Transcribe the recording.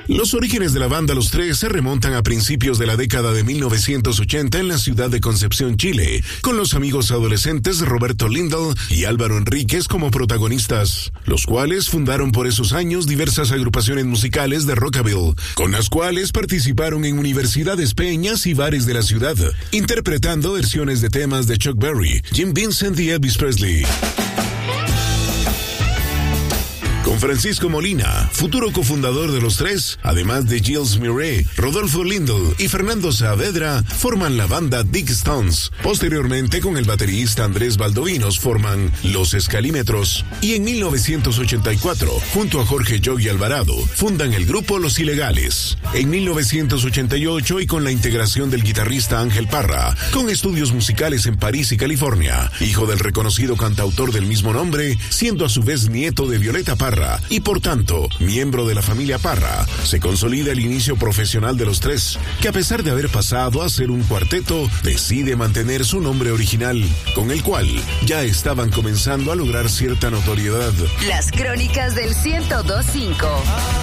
Los orígenes de la banda Los Tres se remontan a principios de la década de 1980 en la ciudad de Concepción, Chile, con los amigos adolescentes Roberto Lindell y Álvaro Enríquez como protagonistas, los cuales fundaron por esos años diversas agrupaciones musicales de rockabilly, con las cuales participaron en universidades, peñas y bares de la ciudad, interpretando versiones de temas de Chuck Berry, Jim Vincent y Elvis Presley. Con Francisco Molina, futuro cofundador de Los Tres, además de Gilles Murray, Rodolfo Lindell y Fernando Saavedra, forman la banda Dick Stones. Posteriormente, con el baterista Andrés Valdovinos, forman Los Escalímetros. Y en 1984, junto a Jorge Yogi Alvarado, fundan el grupo Los Ilegales. En 1988, y con la integración del guitarrista Ángel Parra, con estudios musicales en París y California, hijo del reconocido cantautor del mismo nombre, siendo a su vez nieto de Violeta Parra, y por tanto, miembro de la familia Parra, se consolida el inicio profesional de Los Tres, que a pesar de haber pasado a ser un cuarteto, decide mantener su nombre original, con el cual ya estaban comenzando a lograr cierta notoriedad. Las crónicas del 102.5.